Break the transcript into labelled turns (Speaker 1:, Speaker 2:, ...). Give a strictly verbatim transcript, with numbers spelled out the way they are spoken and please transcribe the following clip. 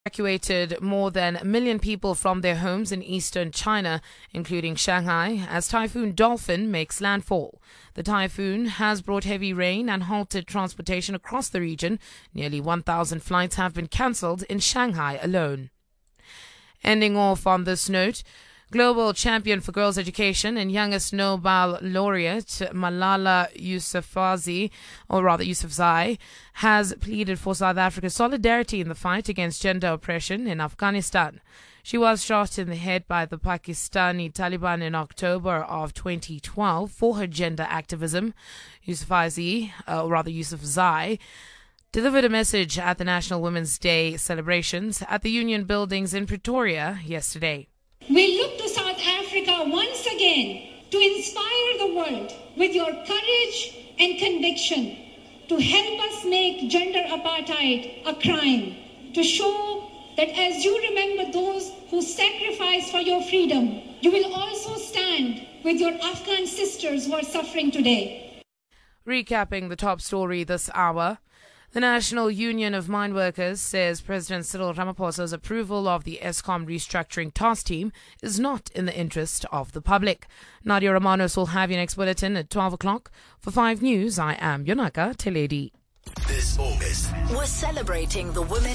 Speaker 1: Evacuated more than a million people from their homes in eastern China, including Shanghai, as Typhoon Dolphin makes landfall. The typhoon has brought heavy rain and halted transportation across the region. Nearly one thousand flights have been cancelled in Shanghai alone. Ending off on this note, global champion for girls' education and youngest Nobel laureate Malala Yousafzai, or rather Yousafzai, has pleaded for South Africa's solidarity in the fight against gender oppression in Afghanistan. She was shot in the head by the Pakistani Taliban in October of twenty twelve for her gender activism. Yousafzai, uh, or rather Yousafzai, delivered a message at the National Women's Day celebrations at the Union Buildings in Pretoria yesterday.
Speaker 2: We look to South Africa once again to inspire the world with your courage and conviction to help us make gender apartheid a crime, to show that as you remember those who sacrificed for your freedom, you will also stand with your Afghan sisters who are suffering today.
Speaker 1: Recapping the top story this hour, the National Union of Mine Workers says President Cyril Ramaphosa's approval of the Eskom restructuring task team is not in the interest of the public. Nadia Romanos will have your next bulletin at twelve o'clock. For five News, I am Yonaka Teledi.
Speaker 3: This August, we're celebrating the women